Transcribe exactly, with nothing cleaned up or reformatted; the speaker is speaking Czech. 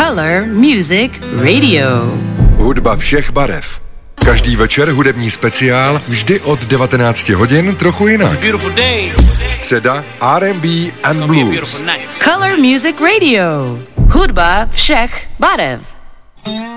Color Music Radio. Hudba všech barev. Každý večer hudební speciál, vždy od devatenáct hodin, trochu jinak. Středa R and B and Blues. Color Music Radio. Hudba všech barev.